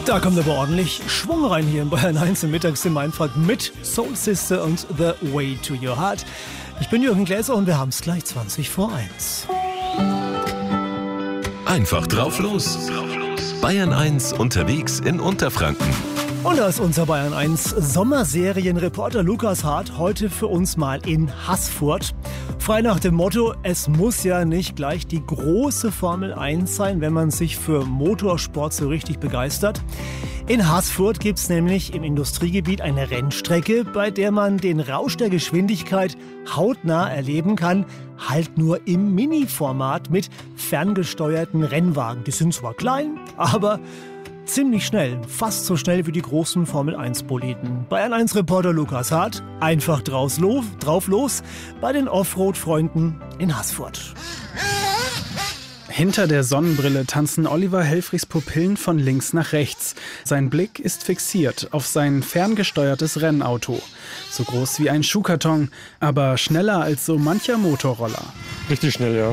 Da kommt aber ordentlich Schwung rein hier in Bayern 1 im Mittags im Einfahrt mit Soul Sister und The Way to Your Heart. Ich bin Jürgen Gläser und wir haben es gleich 20 vor 1. Einfach drauf los. Bayern 1 unterwegs in Unterfranken. Und da ist unser Bayern 1 Sommerserienreporter Lukas Hart heute für uns mal in Haßfurt. Frei nach dem Motto, es muss ja nicht gleich die große Formel 1 sein, wenn man sich für Motorsport so richtig begeistert. In Haßfurt gibt es nämlich im Industriegebiet eine Rennstrecke, bei der man den Rausch der Geschwindigkeit hautnah erleben kann, halt nur im Mini-Format mit ferngesteuerten Rennwagen. Die sind zwar klein, aber ziemlich schnell, fast so schnell wie die großen Formel-1-Boliden. Bayern 1-Reporter Lukas Hart, einfach drauf los bei den Offroad-Freunden in Haßfurt. Hinter der Sonnenbrille tanzen Oliver Helfrichs Pupillen von links nach rechts. Sein Blick ist fixiert auf sein ferngesteuertes Rennauto. So groß wie ein Schuhkarton, aber schneller als so mancher Motorroller. Richtig schnell, ja.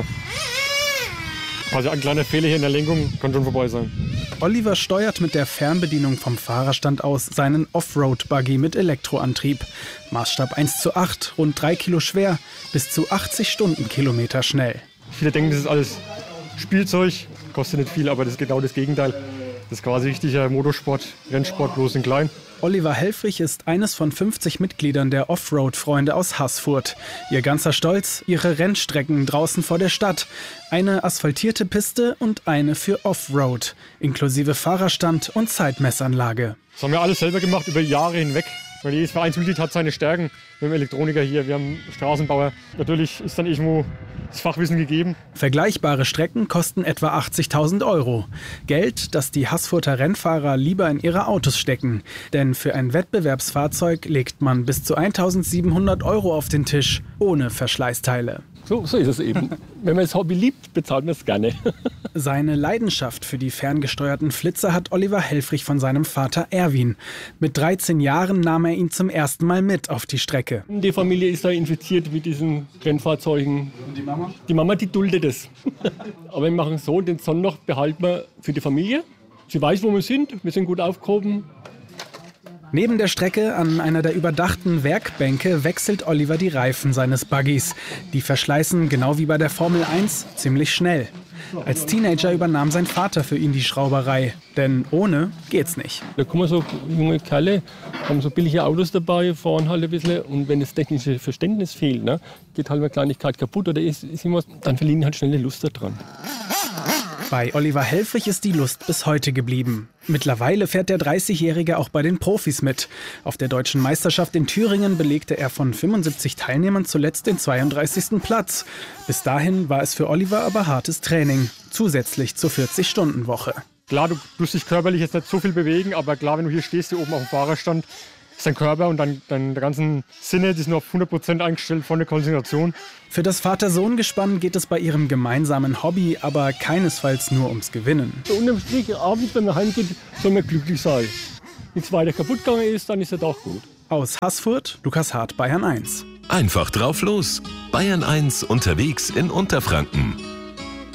Also ein kleiner Fehler hier in der Lenkung kann schon vorbei sein. Oliver steuert mit der Fernbedienung vom Fahrerstand aus seinen Offroad-Buggy mit Elektroantrieb. Maßstab 1:8, rund 3 Kilo schwer, bis zu 80 Stundenkilometer schnell. Viele denken, das ist alles Spielzeug, kostet nicht viel, aber das ist genau das Gegenteil. Das ist quasi richtiger Motorsport, Rennsport, bloß in klein. Oliver Helfrich ist eines von 50 Mitgliedern der Offroad-Freunde aus Haßfurt. Ihr ganzer Stolz, ihre Rennstrecken draußen vor der Stadt. Eine asphaltierte Piste und eine für Offroad, inklusive Fahrerstand und Zeitmessanlage. Das haben wir alles selber gemacht, über Jahre hinweg. Weil jedes Vereinsmitglied hat seine Stärken. Wir haben Elektroniker hier, wir haben Straßenbauer. Natürlich ist dann irgendwo das Fachwissen gegeben. Vergleichbare Strecken kosten etwa 80.000 €. Geld, das die Haßfurter Rennfahrer lieber in ihre Autos stecken. Denn für ein Wettbewerbsfahrzeug legt man bis zu 1.700 € auf den Tisch, ohne Verschleißteile. So ist es eben. Wenn man das Hobby liebt, bezahlt man es gerne. Seine Leidenschaft für die ferngesteuerten Flitzer hat Oliver Helfrich von seinem Vater Erwin. Mit 13 Jahren nahm er ihn zum ersten Mal mit auf die Strecke. Die Familie ist da infiziert mit diesen Rennfahrzeugen. Und die Mama? Die Mama, die duldet es. Aber wir machen so, den Sonnen noch behalten wir für die Familie. Sie weiß, wo wir sind gut aufgehoben. Neben der Strecke an einer der überdachten Werkbänke wechselt Oliver die Reifen seines Buggys. Die verschleißen, genau wie bei der Formel 1, ziemlich schnell. Als Teenager übernahm sein Vater für ihn die Schrauberei. Denn ohne geht's nicht. Da kommen so junge Kerle, haben so billige Autos dabei, fahren halt ein bisschen. Und wenn das technische Verständnis fehlt, ne, geht halt eine Kleinigkeit kaputt oder ist irgendwas, dann verlieren die halt schnell die Lust daran. Bei Oliver Helfrich ist die Lust bis heute geblieben. Mittlerweile fährt der 30-Jährige auch bei den Profis mit. Auf der deutschen Meisterschaft in Thüringen belegte er von 75 Teilnehmern zuletzt den 32. Platz. Bis dahin war es für Oliver aber hartes Training, zusätzlich zur 40-Stunden-Woche. Klar, du musst dich körperlich jetzt nicht so viel bewegen, aber klar, wenn du hier stehst, hier oben auf dem Fahrerstand, ist dein Körper und dann der ganzen Sinne, die sind auf 100% eingestellt von der Konzentration. Für das Vater-Sohn-Gespann geht es bei ihrem gemeinsamen Hobby aber keinesfalls nur ums Gewinnen. So unterm Strich, abends, wenn man heimgeht, soll man glücklich sein. Wenn es weiter kaputt gegangen ist, dann ist es auch gut. Aus Haßfurt, Lukas Hart, Bayern 1. Einfach drauf los. Bayern 1 unterwegs in Unterfranken.